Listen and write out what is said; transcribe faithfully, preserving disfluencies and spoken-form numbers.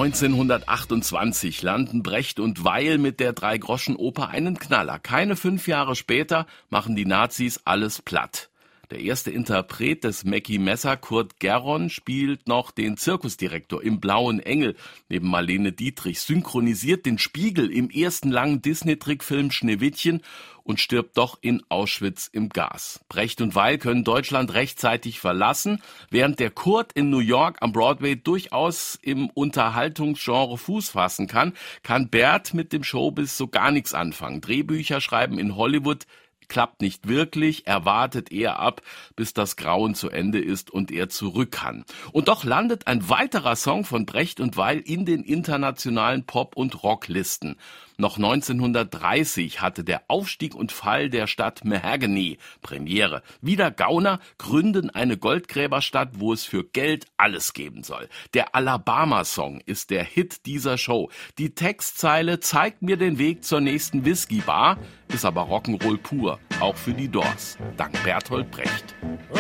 neunzehnhundertachtundzwanzig landen Brecht und Weil mit der Drei-Groschen-Oper einen Knaller. Keine fünf Jahre später machen die Nazis alles platt. Der erste Interpret des Mackie Messer, Kurt Gerron, spielt noch den Zirkusdirektor im Blauen Engel neben Marlene Dietrich, synchronisiert den Spiegel im ersten langen Disney-Trickfilm Schneewittchen und stirbt doch in Auschwitz im Gas. Brecht und Weil können Deutschland rechtzeitig verlassen, während der Kurt in New York am Broadway durchaus im Unterhaltungsgenre Fuß fassen kann, kann Bert mit dem Showbiz so gar nichts anfangen. Drehbücher schreiben in Hollywood klappt nicht wirklich, er wartet eher ab, bis das Grauen zu Ende ist und er zurück kann. Und doch landet ein weiterer Song von Brecht und Weil in den internationalen Pop- und Rocklisten. Noch neunzehnhundertdreißig hatte der Aufstieg und Fall der Stadt Mahagony Premiere. Wieder Gauner gründen eine Goldgräberstadt, wo es für Geld alles geben soll. Der Alabama-Song ist der Hit dieser Show. Die Textzeile zeigt mir den Weg zur nächsten Whisky-Bar, ist aber Rock'n'Roll pur, auch für die Doors. Dank Bertolt Brecht.